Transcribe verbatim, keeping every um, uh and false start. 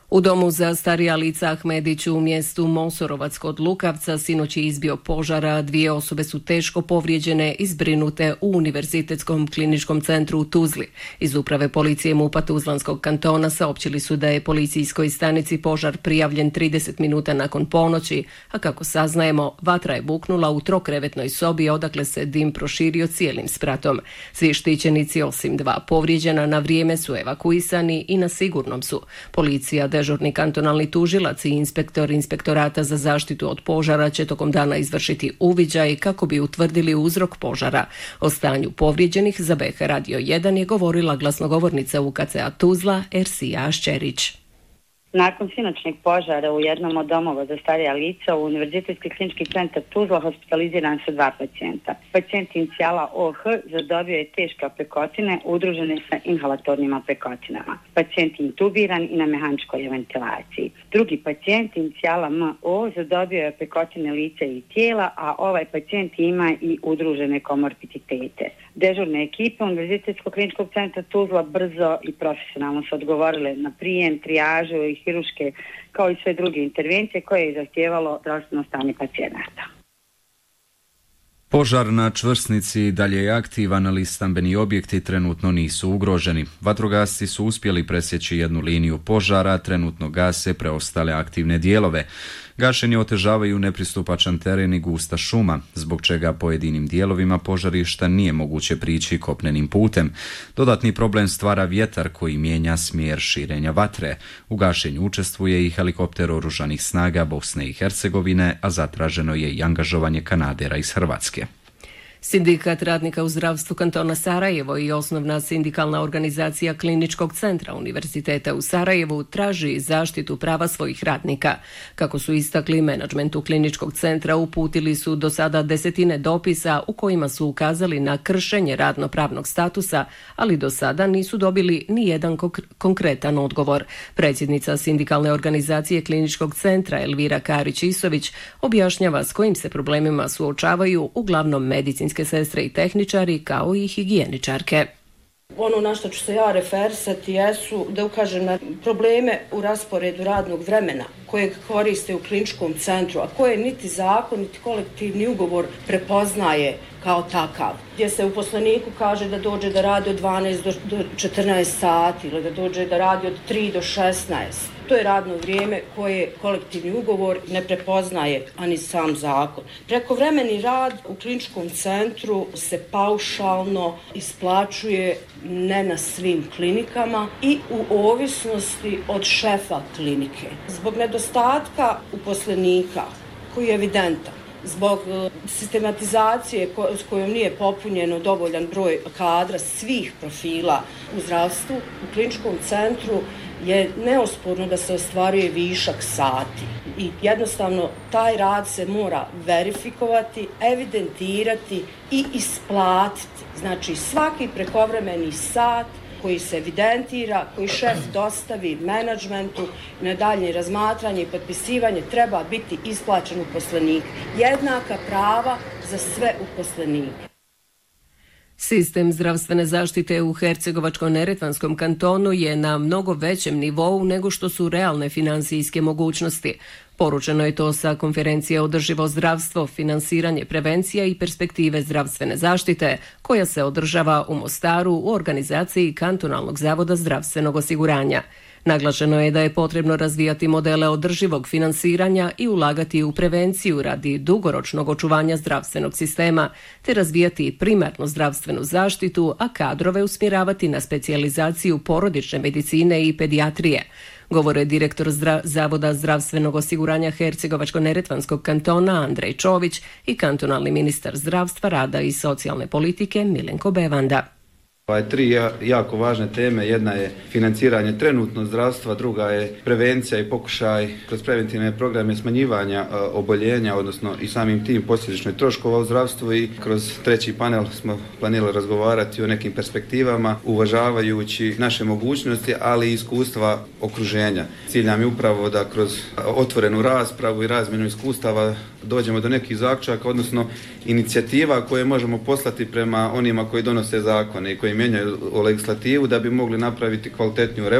U domu za starija lica Ahmedić u mjestu Mosorovac kod Lukavca sinoć je izbio požara, dvije osobe su teško povrijeđene i zbrinute u Univerzitetskom kliničkom centru u Tuzli. Iz uprave policije MUP-a Tuzlanskog kantona saopćili su da je policijskoj stanici požar prijavljen trideset minuta nakon ponoći, a kako saznajemo, vatra je buknula u trokrevetnoj sobi odakle se dim proširio cijelim spratom. Svi štićenici osim dva povrijeđena na vrijeme su evakuisani i na sigurnom su. Policija, dežurni kantonalni tužilac i inspektor Inspektorata za zaštitu od požara će tokom dana izvršiti uviđaj kako bi utvrdili uzrok požara. O stanju povrijeđenih za B H Radio jedan je govorila glasnogovornica U K C-a Tuzla Ersija Šćerić. Nakon sinoćnog požara u jednom od domova za starija lica u Univerzitetski klinički centar Tuzla hospitalizirana su dva pacijenta. Pacijent inicijala O H zadobio je teške opekotine udružene sa inhalatornim opekotinama. Pacijent je intubiran i na mehaničkoj ventilaciji. Drugi pacijent inicijala M O zadobio je opekotine lica i tijela, a ovaj pacijent ima i udružene komorbiditete. Dežurne ekipe Univerzitetskog kliničkog centra Tuzla brzo i profesionalno su odgovorile na prijem, trijažu i hiruške, kao i sve druge intervencije koje je zahtijevalo zdravstveno stanje pacijenata. Požar na čvrsnici dalje je aktivan, ali stambeni objekti trenutno nisu ugroženi. Vatrogasci su uspjeli presjeći jednu liniju požara, trenutno gase preostale aktivne dijelove. Gašenje otežavaju nepristupačan teren i gusta šuma, zbog čega pojedinim dijelovima požarišta nije moguće prići kopnenim putem. Dodatni problem stvara vjetar koji mijenja smjer širenja vatre. U gašenju učestvuje i helikopter oružanih snaga Bosne i Hercegovine, a zatraženo je i angažovanje kanadera iz Hrvatske. Sindikat radnika u zdravstvu kantona Sarajevo i osnovna sindikalna organizacija Kliničkog centra Univerziteta u Sarajevu traži zaštitu prava svojih radnika. Kako su istakli, menadžmentu Kliničkog centra uputili su do sada desetine dopisa u kojima su ukazali na kršenje radnopravnog statusa, ali do sada nisu dobili ni jedan konkretan odgovor. Predsjednica sindikalne organizacije Kliničkog centra Elvira Karić-Isović objašnjava s kojim se problemima suočavaju uglavnom medicinski sestre i tehničari kao i higijeničarke. Ono na što ću se ja referisati jesu da ukažem na probleme u rasporedu radnog vremena kojeg koriste u kliničkom centru, a koje niti zakon, niti kolektivni ugovor prepoznaje kao takav. Gdje se uposleniku kaže da dođe da radi od dvanaest do četrnaest sati ili da dođe da radi od tri do šesnaest. To je radno vrijeme koje kolektivni ugovor ne prepoznaje, ani sam zakon. Prekovremeni rad u kliničkom centru se paušalno isplaćuje ne na svim klinikama i u ovisnosti od šefa klinike. Zbog nedostatka uposlenika koji je evidentan, zbog sistematizacije s kojom nije popunjeno dovoljan broj kadra svih profila u zdravstvu, u kliničkom centru je neosporno da se ostvaruje višak sati i jednostavno taj rad se mora verifikovati, evidentirati i isplatiti. Znači svaki prekovremeni sat koji se evidentira, koji šef dostavi menadžmentu na daljnje razmatranje i potpisivanje treba biti isplaćen uposlenik. Jednaka prava za sve uposlenike. Sistem zdravstvene zaštite u Hercegovačko-neretvanskom kantonu je na mnogo većem nivou nego što su realne finansijske mogućnosti. Poručeno je to sa konferencije Održivo zdravstvo, finansiranje, prevencija i perspektive zdravstvene zaštite, koja se održava u Mostaru u organizaciji Kantonalnog zavoda zdravstvenog osiguranja. Naglašeno je da je potrebno razvijati modele održivog finansiranja i ulagati u prevenciju radi dugoročnog očuvanja zdravstvenog sistema, te razvijati primarnu zdravstvenu zaštitu, a kadrove usmjeravati na specijalizaciju porodične medicine i pedijatrije. Govore direktor zdra- Zavoda zdravstvenog osiguranja Hercegovačko-neretvanskog kantona Andrej Čović i kantonalni ministar zdravstva, rada i socijalne politike Milenko Bevanda. Ovaj tri jako važne teme, jedna je financiranje trenutno zdravstva, druga je prevencija i pokušaj kroz preventivne programe smanjivanja oboljenja, odnosno i samim tim posljedično troškova u zdravstvu, i kroz treći panel smo planirali razgovarati o nekim perspektivama, uvažavajući naše mogućnosti, ali i iskustva okruženja. Cilj nam je upravo da kroz otvorenu raspravu i razmjenu iskustava dođemo do nekih zaključaka, odnosno inicijativa koje možemo poslati prema onima koji donose zakone i koji mijenjaju legislativu da bi mogli napraviti kvalitetniju reformu.